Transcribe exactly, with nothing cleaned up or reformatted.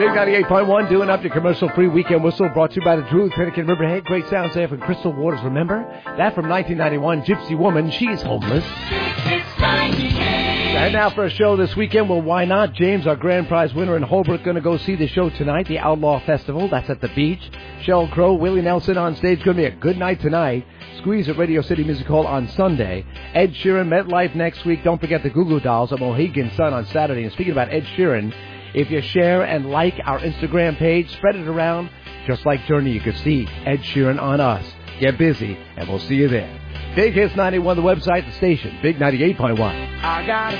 Big ninety-eight point one doing up your commercial-free weekend whistle brought to you by the Druid Clinic in Riverhead. Great sounds there from Crystal Waters. Remember? That from nineteen ninety-one, Gypsy Woman, She's Homeless. And now for a show this weekend. Well, why not? James, our grand prize winner in Holbrook, going to go see the show tonight, the Outlaw Festival. That's at the beach. Sheryl Crow, Willie Nelson on stage. Going to be a good night tonight. Squeeze at Radio City Music Hall on Sunday. Ed Sheeran, MetLife next week. Don't forget the Goo Goo Dolls at Mohegan Sun on Saturday. And speaking about Ed Sheeran, if you share and like our Instagram page, spread it around, just like Journey, you can see Ed Sheeran on us. Get busy, and we'll see you there. Big Hits ninety-one, the website, the station, Big ninety-eight point one. I got